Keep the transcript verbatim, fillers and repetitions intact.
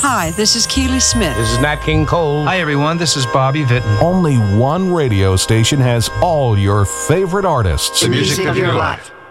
Hi, this is Keely Smith. This is Nat King Cole. Hi, everyone. This is Bobby Vinton. Only one radio station has all your favorite artists. The music of your life.